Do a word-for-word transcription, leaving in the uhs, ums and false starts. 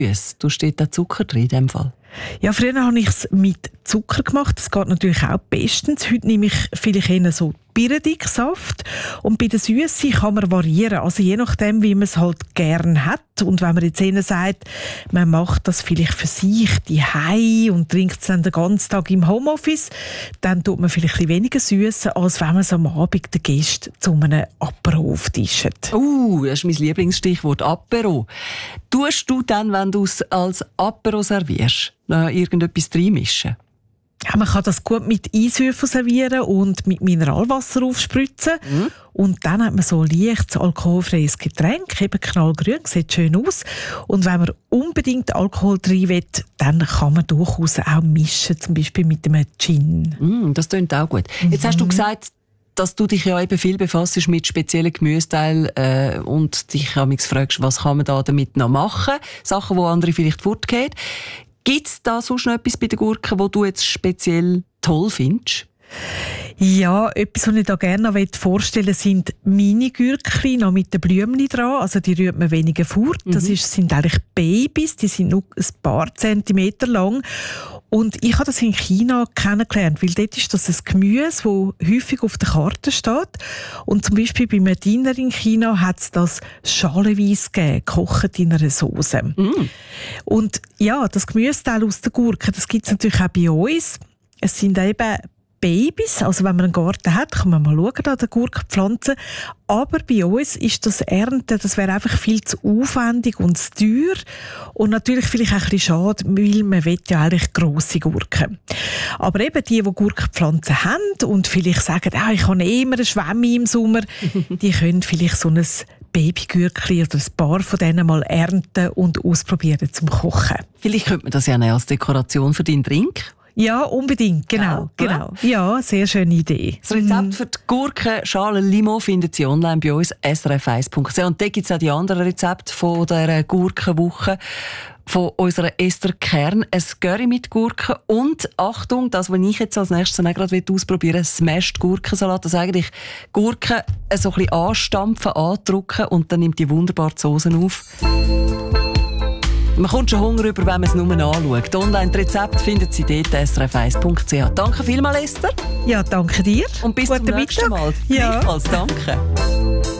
Du steht da Zucker drin in dem Fall? Ja, früher habe ich es mit Zucker gemacht. Das geht natürlich auch bestens. Heute nehme ich vielleicht eher so Birnendicksaft. Und bei der Süße kann man variieren. Also je nachdem, wie man es halt gern hat. Und wenn man jetzt eher sagt, man macht das vielleicht für sich daheim und trinkt es dann den ganzen Tag im Homeoffice, dann tut man vielleicht ein bisschen weniger süssen, als wenn man es am Abend den Gästen zu einem Apero auftischt. Uh, das ist mein Lieblingsstichwort, Apero. Tust du dann, wenn du es als Apero servierst, noch irgendetwas reinmischen? Ja, man kann das gut mit Eiswürfeln servieren und mit Mineralwasser aufspritzen. Mhm. Und dann hat man so ein leichtes alkoholfreies Getränk, eben knallgrün, sieht schön aus. Und wenn man unbedingt Alkohol drin will, dann kann man durchaus auch mischen, zum Beispiel mit einem Gin. Mm, das klingt auch gut. Mhm. Jetzt hast du gesagt, dass du dich ja eben viel befasst mit speziellen Gemüseteilen äh, und dich manchmal fragst, was kann man da damit noch machen? Sachen, die andere vielleicht fortgehen. Gibt es da sonst noch etwas bei den Gurken, das du jetzt speziell toll findest? Ja, etwas, was ich da gerne noch vorstellen will, sind Mini-Gürkchen noch mit den Blümchen dran. Also die rührt man weniger fort. Mhm. Das ist, sind eigentlich Babys, die sind nur ein paar Zentimeter lang. Und ich habe das in China kennengelernt, weil dort ist das ein Gemüse, das häufig auf der Karte steht. Und zum Beispiel bei einem Diener in China hat es das schalenweise gegeben, gekocht in einer Sauce. Mm. Und ja, das Gemüseteil aus der Gurke, das gibt es natürlich auch bei uns. Es sind eben Babys, also wenn man einen Garten hat, kann man mal schauen an den Gurkenpflanzen. Aber bei uns ist das Ernten, das wäre einfach viel zu aufwendig und zu teuer. Und natürlich vielleicht auch ein bisschen schade, weil man will ja eigentlich grosse Gurken. Aber eben die, die Gurkenpflanzen haben und vielleicht sagen, ah, ich habe immer eine Schwemme im Sommer, die können vielleicht so ein Babygürkli oder ein paar von denen mal ernten und ausprobieren zum Kochen. Vielleicht könnte man das ja als Dekoration für deinen Drink. Ja, unbedingt, genau, ja, genau. Ja, sehr schöne Idee. Das Rezept für die Gurkenschale Limo findet Sie online bei uns, s r f eins punkt c h. Und da gibt es auch die anderen Rezepte von dieser Gurkenwoche von unserer Esther Kern. Ein Curry mit Gurken und, Achtung, das, was ich jetzt als nächstes auch gerade ausprobieren will, Smashed Gurkensalat. Das eigentlich Gurken so ein bisschen anstampfen, andrücken und dann nimmt die wunderbar die Soße auf. Man kommt schon Hunger über, wenn man es nur anschaut. Online Rezept finden Sie dort, s r f eins punkt c h. Danke vielmals, Esther. Ja, danke dir. Und bis Guten zum nächsten Mittag. Mal. Ja. Gleichfalls, danke.